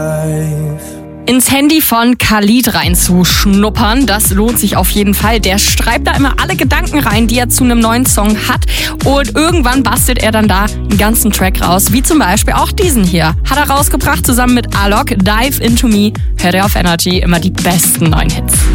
Ins Handy von Khalid reinzuschnuppern, das lohnt sich auf jeden Fall. Der schreibt da immer alle Gedanken rein, die er zu einem neuen Song hat. Und irgendwann bastelt er dann da einen ganzen Track raus, wie zum Beispiel auch diesen hier. Hat er rausgebracht zusammen mit Alok, Dive Into Me. Hört er auf Energy, immer die besten neuen Hits.